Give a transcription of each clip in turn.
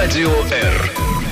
Радио Р.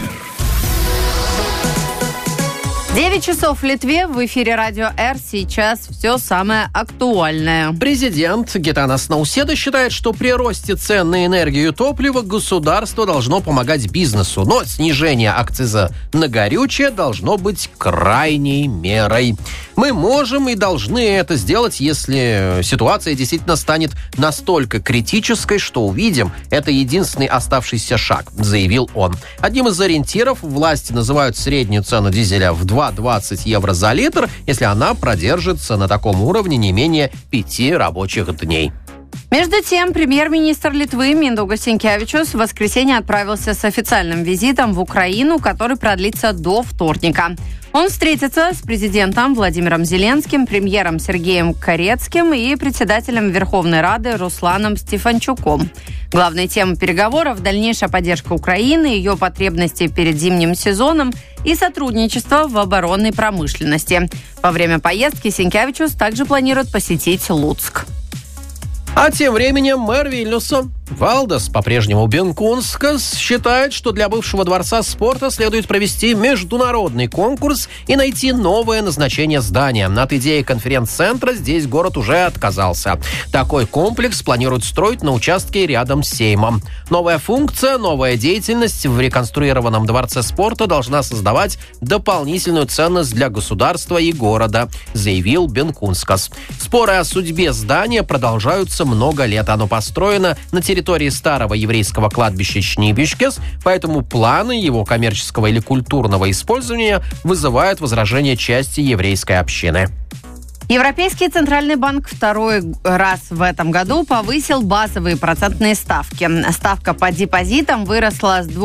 9 часов в Литве, в эфире Радио Р. Сейчас все самое актуальное. Президент Гитанас Науседа считает, что при росте цен на энергию и топливо государство должно помогать бизнесу, но снижение акциза на горючее должно быть крайней мерой. Мы можем и должны это сделать, если ситуация действительно станет настолько критической, что увидим. Это единственный оставшийся шаг, заявил он. Одним из ориентиров власти называют среднюю цену дизеля в 2,20 евро за литр, если она продержится на таком уровне не менее 5 рабочих дней. Между тем, премьер-министр Литвы Миндаугас Синкевичус в воскресенье отправился с официальным визитом в Украину, который продлится до вторника. Он встретится с президентом Владимиром Зеленским, премьером Сергеем Карецким и председателем Верховной Рады Русланом Стефанчуком. Главной темой переговоров – дальнейшая поддержка Украины, ее потребности перед зимним сезоном и сотрудничество в оборонной промышленности. Во время поездки Синкевичус также планирует посетить Луцк. А тем временем мэр Вильнюса Валдас, по-прежнему Бенкунскас, считает, что для бывшего дворца спорта следует провести международный конкурс и найти новое назначение здания. От идеи конференц-центра здесь город уже отказался. Такой комплекс планируют строить на участке рядом с Сеймом. Новая функция, новая деятельность в реконструированном дворце спорта должна создавать дополнительную ценность для государства и города, заявил Бенкунскас. Споры о судьбе здания продолжаются много лет. Оно построено на территории старого еврейского кладбища Шнибишкес, поэтому планы его коммерческого или культурного использования вызывают возражения части еврейской общины. Европейский центральный банк второй раз в этом году повысил базовые процентные ставки. Ставка по депозитам выросла с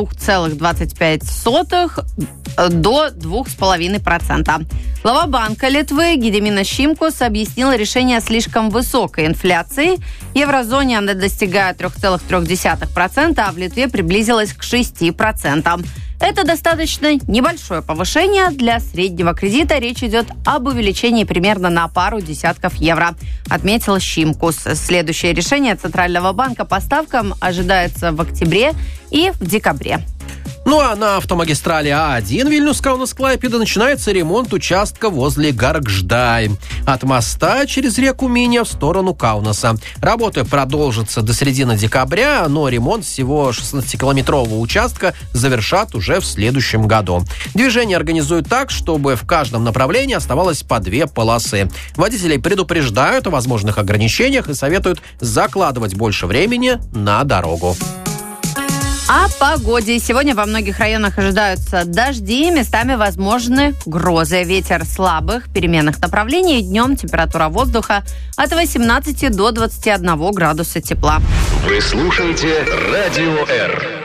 2,25 до 2,5%. Глава Банка Литвы Гедиминас Шимкус объяснил решение слишком высокой инфляции. В еврозоне она достигает 3,3%, а в Литве приблизилась к 6%. Это достаточно небольшое повышение. Для среднего кредита речь идет об увеличении примерно на пару десятков евро, отметил Шимкус. Следующее решение Центрального банка по ставкам ожидается в октябре и в декабре. Ну а на автомагистрали А1 Вильнюс-Каунас-Клайпеда начинается ремонт участка возле Гаргждай. От моста через реку Миня в сторону Каунаса. Работы продолжатся до середины декабря, но ремонт всего 16-километрового участка завершат уже в следующем году. Движение организуют так, чтобы в каждом направлении оставалось по 2 полосы. Водителей предупреждают о возможных ограничениях и советуют закладывать больше времени на дорогу. О погоде. Сегодня во многих районах ожидаются дожди, местами возможны грозы. Ветер слабых, переменных направлений. Днем температура воздуха от 18 до 21 градуса тепла. Вы слушаете Радио Р.